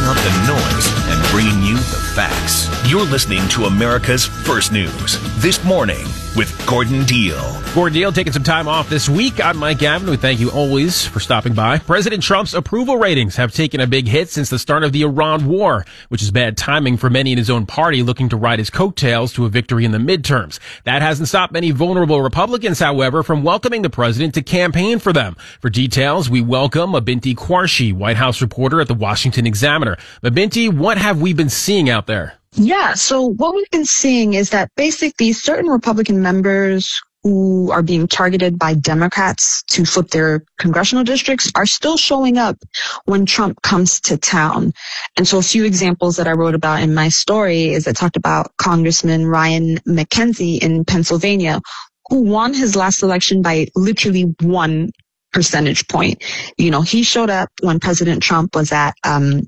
out the noise and bringing you the facts. You're listening to America's First News This Morning with Gordon Deal. Gordon Deal taking some time off this week. I'm Mike Gavin. We thank you always for stopping by. President Trump's approval ratings have taken a big hit since the start of the Iran war, which is bad timing for many in his own party looking to ride his coattails to a victory in the midterms. That hasn't stopped many vulnerable Republicans, however, from welcoming the president to campaign for them. For details, we welcome Mabinti Quarshie, White House reporter at the Washington Examiner. Mabinti, what have we been seeing out there? Yeah, so what we've been seeing is that basically certain Republican members who are being targeted by Democrats to flip their congressional districts are still showing up when Trump comes to town. And so a few examples that I wrote about in my story is I talked about Congressman Ryan McKenzie in Pennsylvania, who won his last election by literally 1 percentage point. You know, he showed up when President Trump was at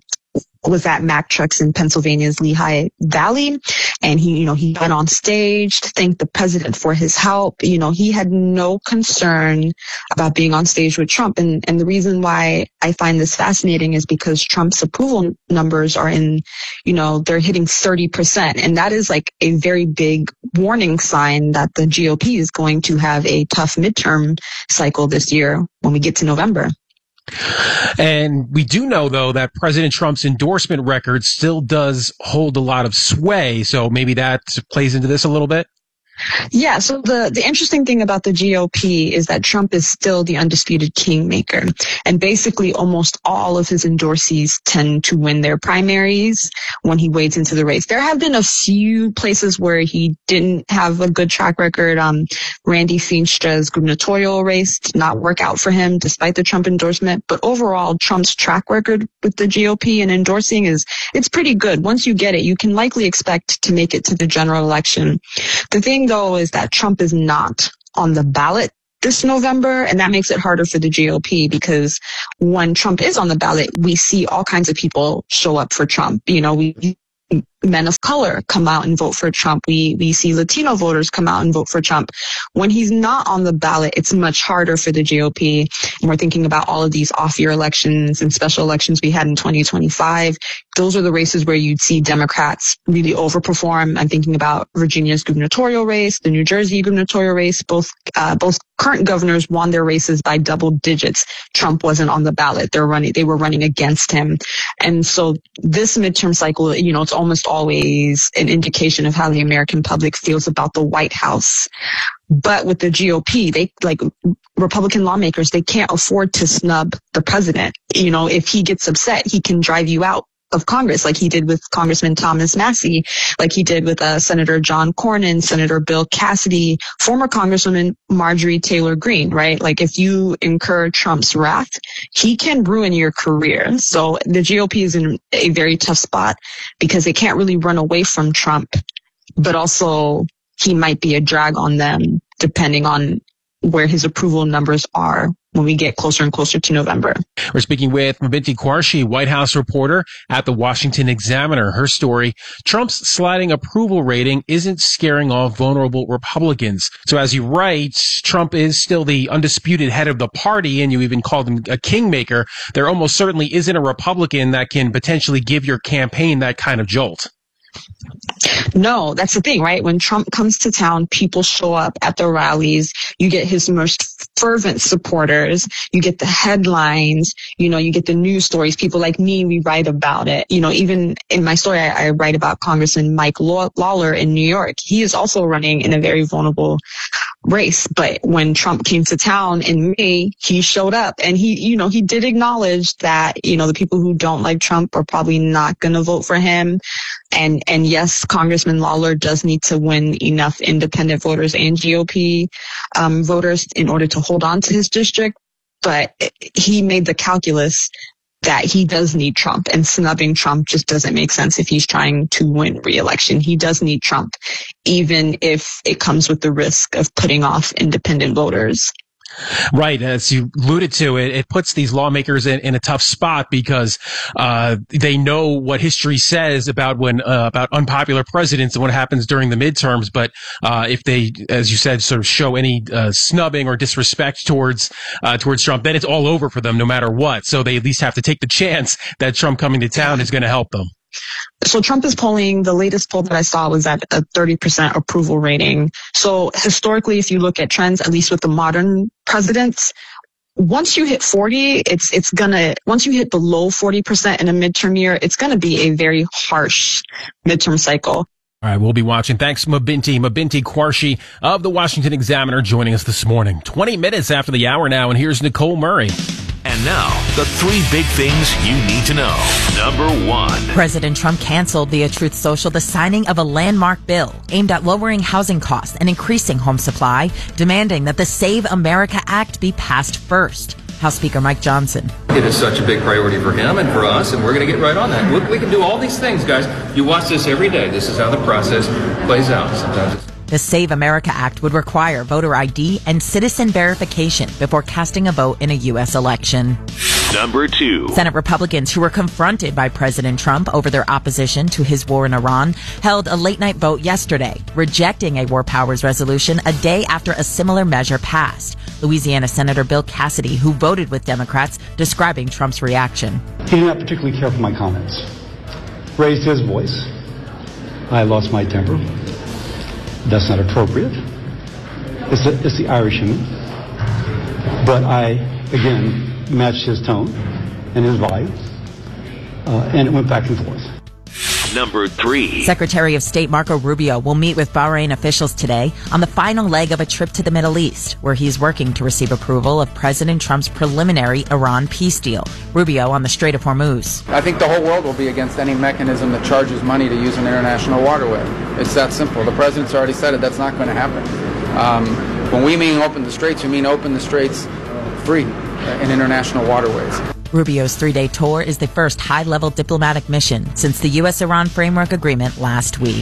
Mack Trucks in Pennsylvania's Lehigh Valley. And he went on stage to thank the president for his help. You know, he had no concern about being on stage with Trump. And the reason why I find this fascinating is because Trump's approval numbers are they're hitting 30%. And that is like a very big warning sign that the GOP is going to have a tough midterm cycle this year when we get to November. And we do know, though, that President Trump's endorsement record still does hold a lot of sway. So maybe that plays into this a little bit. Yeah, so the interesting thing about the GOP is that Trump is still the undisputed kingmaker. And basically almost all of his endorsees tend to win their primaries when he wades into the race. There have been a few places where he didn't have a good track record. Randy Feenstra's gubernatorial race did not work out for him despite the Trump endorsement. But overall, Trump's track record with the GOP and endorsing it's pretty good. Once you get it, you can likely expect to make it to the general election. The thing, though, is that Trump is not on the ballot this November, and that makes it harder for the GOP because when Trump is on the ballot, we see all kinds of people show up for Trump. You know, men of color come out and vote for Trump. We see Latino voters come out and vote for Trump. When he's not on the ballot, it's much harder for the GOP. And we're thinking about all of these off-year elections and special elections we had in 2025. Those are the races where you'd see Democrats really overperform. I'm thinking about Virginia's gubernatorial race, the New Jersey gubernatorial race. Both current governors won their races by double digits. Trump wasn't on the ballot. They were running against him. And so this midterm cycle, it's almost always an indication of how the American public feels about the White House. But with the GOP, Republican lawmakers, they can't afford to snub the president. You know, if he gets upset, he can drive you out of Congress, like he did with Congressman Thomas Massie, like he did with Senator John Cornyn, Senator Bill Cassidy, former Congresswoman Marjorie Taylor Greene, right? Like if you incur Trump's wrath, he can ruin your career. So the GOP is in a very tough spot because they can't really run away from Trump, but also he might be a drag on them depending on where his approval numbers are when we get closer and closer to November. We're speaking with Mabinti Quarshie, White House reporter at the Washington Examiner. Her story, Trump's sliding approval rating isn't scaring off vulnerable Republicans. So as you write, Trump is still the undisputed head of the party, and you even called him a kingmaker. There almost certainly isn't a Republican that can potentially give your campaign that kind of jolt. No, that's the thing, right? When Trump comes to town, people show up at the rallies. You get his most fervent supporters. You get the headlines. You get the news stories. People like me, we write about it. Even in my story, I write about Congressman Mike Lawler in New York. He is also running in a very vulnerable race. But when Trump came to town in May, he showed up and he did acknowledge that, the people who don't like Trump are probably not going to vote for him. And yes, Congressman Lawler does need to win enough independent voters and GOP voters in order to hold on to his district. But he made the calculus that he does need Trump, and snubbing Trump just doesn't make sense if he's trying to win re-election. He does need Trump, even if it comes with the risk of putting off independent voters. Right. As you alluded to, it puts these lawmakers in a tough spot because they know what history says about about unpopular presidents and what happens during the midterms. But if they, as you said, sort of show any snubbing or disrespect towards Trump, then it's all over for them no matter what. So they at least have to take the chance that Trump coming to town is going to help them. So Trump is polling, the latest poll that I saw was at a 30% approval rating. So historically, if you look at trends, at least with the modern presidents, once you hit 40, once you hit below 40% in a midterm year, it's going to be a very harsh midterm cycle. All right, we'll be watching. Thanks, Mabinti Quarshie of the Washington Examiner joining us this morning. 20 minutes after the hour now, and here's Nicole Murray. And now, the 3 big things you need to know. Number 1. President Trump canceled via Truth Social the signing of a landmark bill aimed at lowering housing costs and increasing home supply, demanding that the Save America Act be passed first. House Speaker Mike Johnson. It is such a big priority for him and for us, and we're going to get right on that. We can do all these things, guys. You watch this every day. This is how the process plays out. Sometimes it's The Save America Act would require voter ID and citizen verification before casting a vote in a U.S. election. Number 2. Senate Republicans who were confronted by President Trump over their opposition to his war in Iran held a late-night vote yesterday, rejecting a war powers resolution a day after a similar measure passed. Louisiana Senator Bill Cassidy, who voted with Democrats, describing Trump's reaction. He did not particularly care for my comments. Raised his voice. I lost my temper. That's not appropriate. It's the Irish in me. But I, again, matched his tone and his vibe, and it went back and forth. Number 3. Secretary of State Marco Rubio will meet with Bahrain officials today on the final leg of a trip to the Middle East, where he's working to receive approval of President Trump's preliminary Iran peace deal. Rubio on the Strait of Hormuz. I think the whole world will be against any mechanism that charges money to use an international waterway. It's that simple. The president's already said it. That's not going to happen. When we mean open the straits, we mean open the straits free in international waterways. Rubio's 3-day tour is the first high-level diplomatic mission since the U.S.-Iran Framework Agreement last week.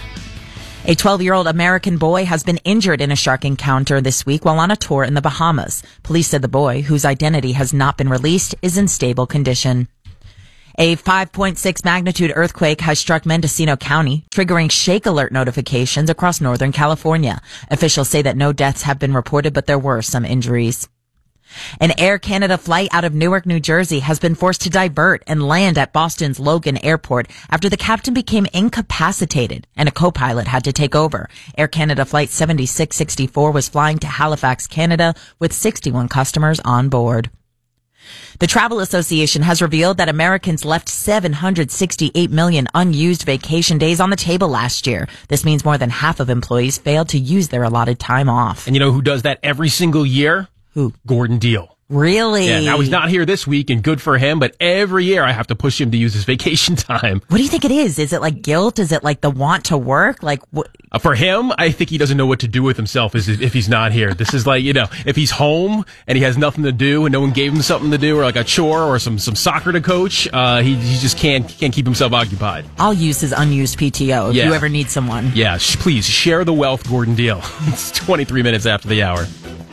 A 12-year-old American boy has been injured in a shark encounter this week while on a tour in the Bahamas. Police said the boy, whose identity has not been released, is in stable condition. A 5.6 magnitude earthquake has struck Mendocino County, triggering shake alert notifications across Northern California. Officials say that no deaths have been reported, but there were some injuries. An Air Canada flight out of Newark, New Jersey has been forced to divert and land at Boston's Logan Airport after the captain became incapacitated and a co-pilot had to take over. Air Canada Flight 7664 was flying to Halifax, Canada, with 61 customers on board. The Travel Association has revealed that Americans left 768 million unused vacation days on the table last year. This means more than half of employees failed to use their allotted time off. And you know who does that every single year? Who? Gordon Deal. Really? Yeah, now he's not here this week, and good for him, but every year I have to push him to use his vacation time. What do you think it is? Is it like guilt? Is it like the want to work? Like what? For him, I think he doesnhe know what to do with himself if he's not here. This is like, if he's home and he has nothing to do and no one gave him something to do or like a chore or some soccer to coach, he just can't keep himself occupied. I'll use his unused PTO if you ever need someone. Yeah, please share the wealth, Gordon Deal. It's 23 minutes after the hour.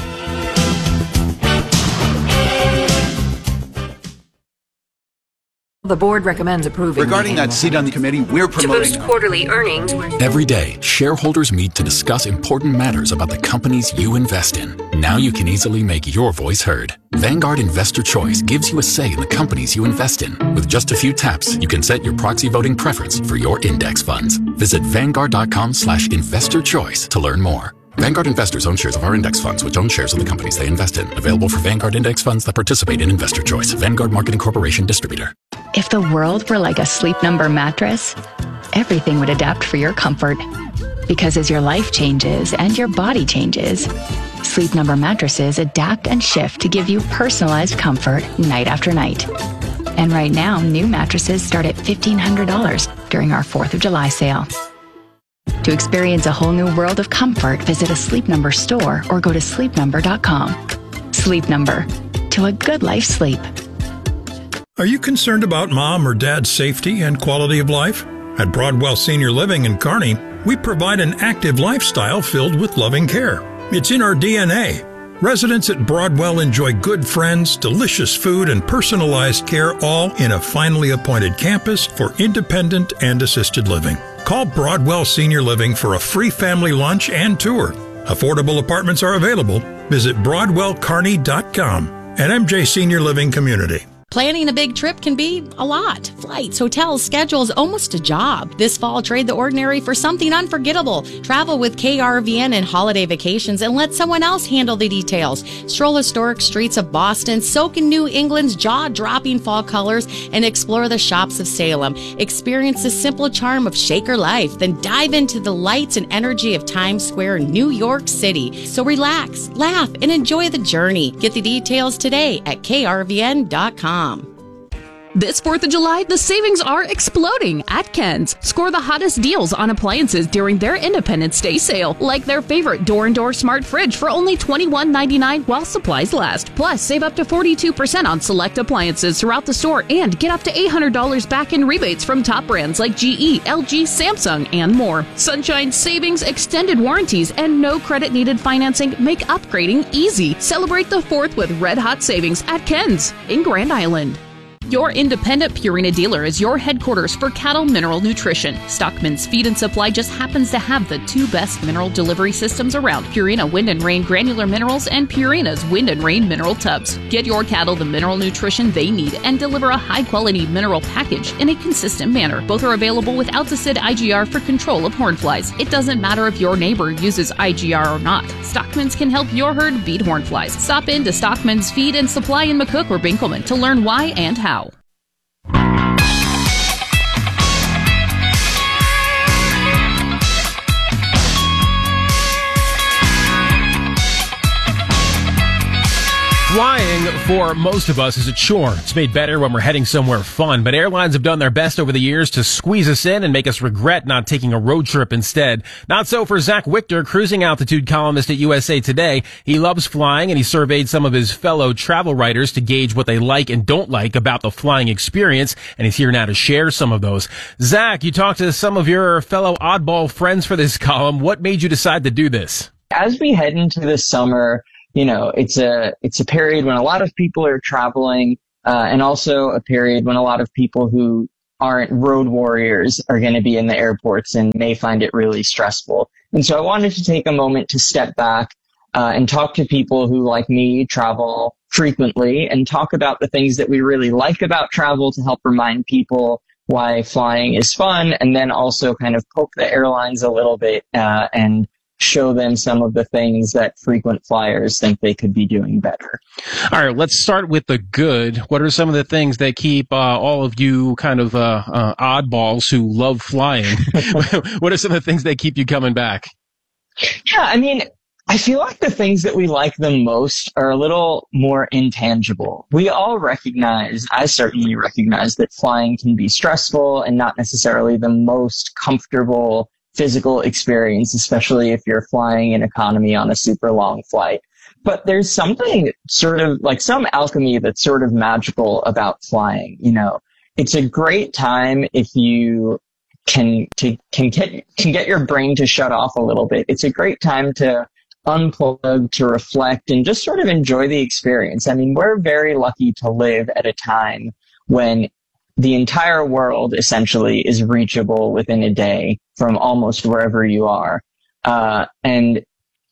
The board recommends approving. Regarding that seat on the committee, we're promoting quarterly earnings. Every day, shareholders meet to discuss important matters about the companies you invest in. Now you can easily make your voice heard. Vanguard Investor Choice gives you a say in the companies you invest in. With just a few taps, you can set your proxy voting preference for your index funds. Visit Vanguard.com/investorchoice to learn more. Vanguard investors own shares of our index funds, which own shares of the companies they invest in. Available for Vanguard index funds that participate in Investor Choice. Vanguard Marketing Corporation distributor. If the world were like a Sleep Number mattress, everything would adapt for your comfort. Because as your life changes and your body changes, Sleep Number mattresses adapt and shift to give you personalized comfort night after night. And right now, new mattresses start at $1,500 during our 4th of July sale. To experience a whole new world of comfort, visit a Sleep Number store or go to sleepnumber.com. Sleep Number. To a good life sleep. Are you concerned about mom or dad's safety and quality of life? At Broadwell Senior Living in Kearney, we provide an active lifestyle filled with loving care. It's in our DNA. Residents at Broadwell enjoy good friends, delicious food, and personalized care, all in a finely appointed campus for independent and assisted living. Call Broadwell Senior Living for a free family lunch and tour. Affordable apartments are available. Visit BroadwellCarney.com. An MJ Senior Living community. Planning a big trip can be a lot. Flights, hotels, schedules, almost a job. This fall, trade the ordinary for something unforgettable. Travel with KRVN and holiday vacations and let someone else handle the details. Stroll historic streets of Boston, soak in New England's jaw-dropping fall colors, and explore the shops of Salem. Experience the simple charm of Shaker life, then dive into the lights and energy of Times Square in New York City. So relax, laugh, and enjoy the journey. Get the details today at krvn.com. This 4th of July, the savings are exploding at Ken's. Score the hottest deals on appliances during their Independence Day sale, like their favorite door-and-door smart fridge for only $21.99 while supplies last. Plus, save up to 42% on select appliances throughout the store and get up to $800 back in rebates from top brands like GE, LG, Samsung, and more. Sunshine savings, extended warranties, and no credit-needed financing make upgrading easy. Celebrate the 4th with red-hot savings at Ken's in Grand Island. Your independent Purina dealer is your headquarters for cattle mineral nutrition. Stockman's Feed and Supply just happens to have the 2 best mineral delivery systems around: Purina Wind and Rain granular minerals and Purina's Wind and Rain mineral tubs. Get your cattle the mineral nutrition they need and deliver a high-quality mineral package in a consistent manner. Both are available with Alticid IGR for control of horn flies. It doesn't matter if your neighbor uses IGR or not. Stockman's can help your herd beat horn flies. Stop in to Stockman's Feed and Supply in McCook or Binkelman to learn why and how. Flying, for most of us, is a chore. It's made better when we're heading somewhere fun, but airlines have done their best over the years to squeeze us in and make us regret not taking a road trip instead. Not so for Zach Wichter, cruising altitude columnist at USA Today. He loves flying, and he surveyed some of his fellow travel writers to gauge what they like and don't like about the flying experience, and he's here now to share some of those. Zach, you talked to some of your fellow oddball friends for this column. What made you decide to do this? As we head into the summer, you know, it's a period when a lot of people are traveling, and also a period when a lot of people who aren't road warriors are going to be in the airports and may find it really stressful. And so I wanted to take a moment to step back, and talk to people who, like me, travel frequently, and talk about the things that we really like about travel to help remind people why flying is fun, and then also kind of poke the airlines a little bit, and show them some of the things that frequent flyers think they could be doing better. All right, let's start with the good. What are some of the things that keep all of you kind of oddballs who love flying? What are some of the things that keep you coming back? Yeah, I mean, I feel like the things that we like the most are a little more intangible. We all recognize, I certainly recognize, that flying can be stressful and not necessarily the most comfortable physical experience, especially if you're flying in economy on a super long flight. But there's something sort of like some alchemy that's sort of magical about flying. You know, it's a great time if you can get your brain to shut off a little bit. It's a great time to unplug, to reflect, and just sort of enjoy the experience. I mean, we're very lucky to live at a time when the entire world essentially is reachable within a day from almost wherever you are. And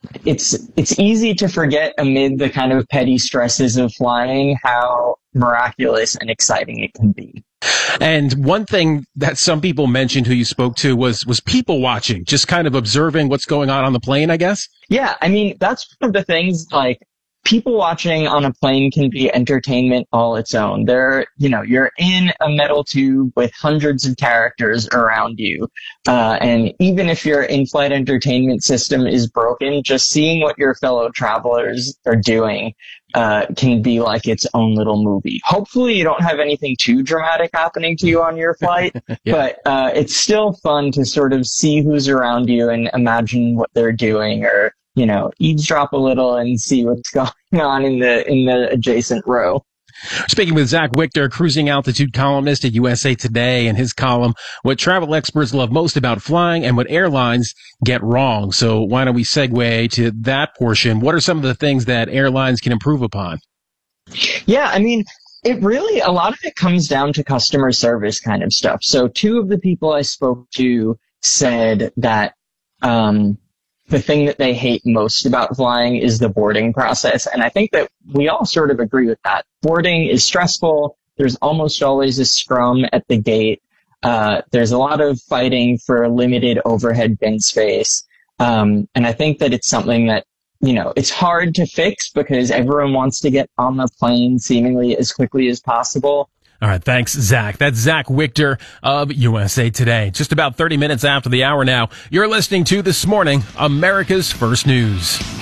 it's easy to forget amid the kind of petty stresses of flying how miraculous and exciting it can be. And one thing that some people mentioned who you spoke to was people watching, just kind of observing what's going on the plane, I guess? Yeah, I mean, that's one of the things, like, people watching on a plane can be entertainment all its own. You're in a metal tube with hundreds of characters around you. And even if your in-flight entertainment system is broken, just seeing what your fellow travelers are doing can be like its own little movie. Hopefully you don't have anything too dramatic happening to you on your flight, yeah. But it's still fun to sort of see who's around you and imagine what they're doing, or eavesdrop a little and see what's going on in the adjacent row. Speaking with Zach Wichter, cruising altitude columnist at USA Today, in his column, what travel experts love most about flying and what airlines get wrong. So why don't we segue to that portion? What are some of the things that airlines can improve upon? Yeah, I mean, a lot of it comes down to customer service kind of stuff. So two of the people I spoke to said that the thing that they hate most about flying is the boarding process. And I think that we all sort of agree with that. Boarding is stressful. There's almost always a scrum at the gate. There's a lot of fighting for limited overhead bin space. And I think that it's something that, it's hard to fix because everyone wants to get on the plane seemingly as quickly as possible. All right, thanks, Zach. That's Zach Wichter of USA Today. Just about 30 minutes after the hour now, you're listening to This Morning, America's First News.